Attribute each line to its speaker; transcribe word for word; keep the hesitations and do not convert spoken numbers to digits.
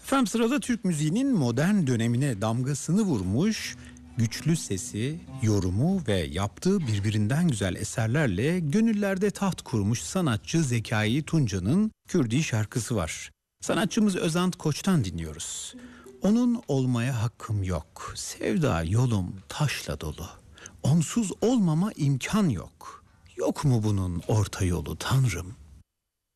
Speaker 1: Efendim sırada Türk müziğinin modern dönemine damgasını vurmuş, güçlü sesi, yorumu ve yaptığı birbirinden güzel eserlerle gönüllerde taht kurmuş sanatçı Zekai Tunca'nın Kürdi şarkısı var. Sanatçımız Özant Koç'tan dinliyoruz. Onun olmaya hakkım yok, sevda yolum taşla dolu. Onsuz olmama imkan yok. Yok mu bunun orta yolu Tanrım?